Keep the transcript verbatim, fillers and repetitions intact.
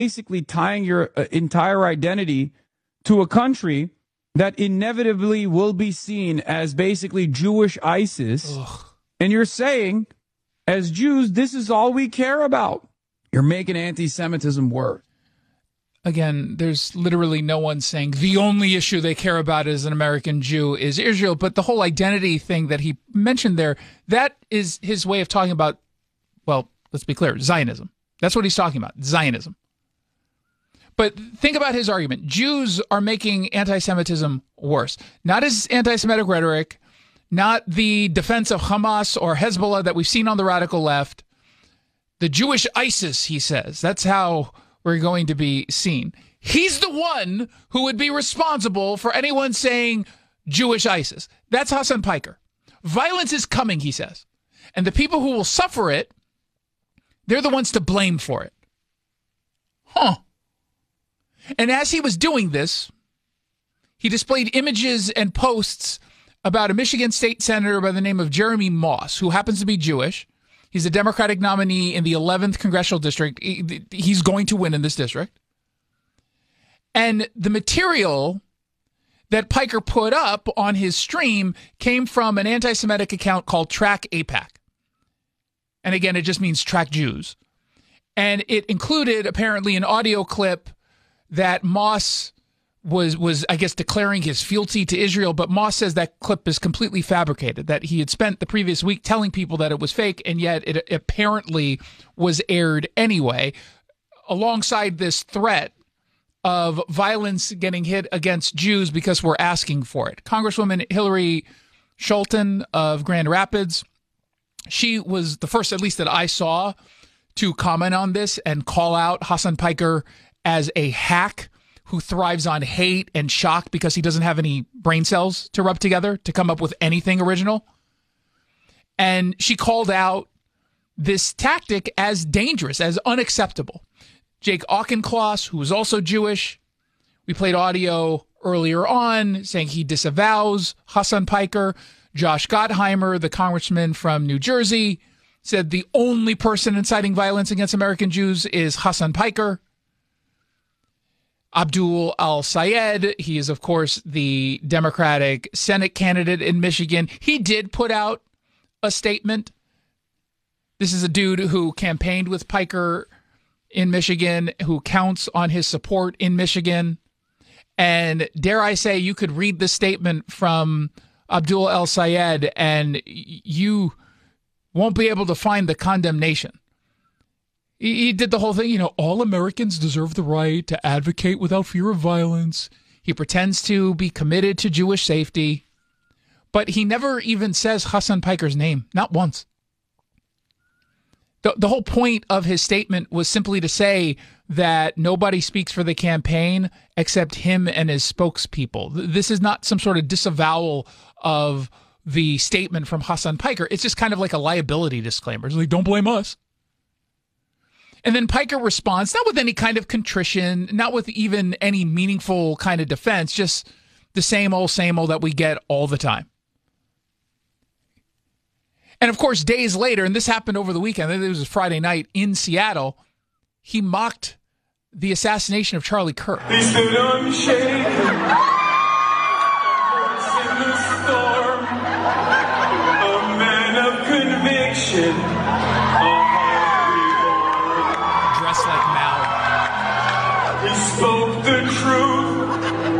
basically tying your uh, entire identity to a country that inevitably will be seen as basically Jewish ISIS. Ugh. And you're saying, as Jews, this is all we care about. You're making anti-Semitism worse. Again, there's literally no one saying the only issue they care about as an American Jew is Israel. But the whole identity thing that he mentioned there, that is his way of talking about, well, let's be clear, Zionism. That's what he's talking about, Zionism. But think about his argument. Jews are making anti-Semitism worse. Not his anti-Semitic rhetoric, not the defense of Hamas or Hezbollah that we've seen on the radical left. The Jewish ISIS, he says. That's how we're going to be seen. He's the one who would be responsible for anyone saying Jewish ISIS. That's Hasan Piker. Violence is coming, he says. And the people who will suffer it, they're the ones to blame for it. Huh. And as he was doing this, he displayed images and posts about a Michigan state senator by the name of Jeremy Moss, who happens to be Jewish. He's a Democratic nominee in the eleventh congressional district. He's going to win in this district. And the material that Piker put up on his stream came from an anti-Semitic account called Track AIPAC. And again, it just means Track Jews. And it included apparently an audio clip that Moss was, was I guess, declaring his fealty to Israel. But Moss says that clip is completely fabricated, that he had spent the previous week telling people that it was fake, and yet it apparently was aired anyway, alongside this threat of violence getting hit against Jews because we're asking for it. Congresswoman Hillary Scholten of Grand Rapids, she was the first, at least that I saw, to comment on this and call out Hasan Piker as a hack who thrives on hate and shock because he doesn't have any brain cells to rub together to come up with anything original. And she called out this tactic as dangerous, as unacceptable. Jake Auchincloss, who is also Jewish, we played audio earlier on saying he disavows Hasan Piker. Josh Gottheimer, the congressman from New Jersey, said the only person inciting violence against American Jews is Hasan Piker. Abdul Al-Sayed, he is, of course, the Democratic Senate candidate in Michigan. He did put out a statement. This is a dude who campaigned with Piker in Michigan, who counts on his support in Michigan. And dare I say, you could read the statement from Abdul Al-Sayed and you won't be able to find the condemnation. He did the whole thing, you know, all Americans deserve the right to advocate without fear of violence. He pretends to be committed to Jewish safety, but he never even says Hasan Piker's name, not once. The, the whole point of his statement was simply to say that nobody speaks for the campaign except him and his spokespeople. This is not some sort of disavowal of the statement from Hasan Piker. It's just kind of like a liability disclaimer. It's like, don't blame us. And then Piker responds, not with any kind of contrition, not with even any meaningful kind of defense, just the same old, same old that we get all the time. And of course, days later, and this happened over the weekend, it was Friday night in Seattle, he mocked the assassination of Charlie Kirk. He stood unshaken, in the storm, a man of conviction. Like Mao. He spoke the truth.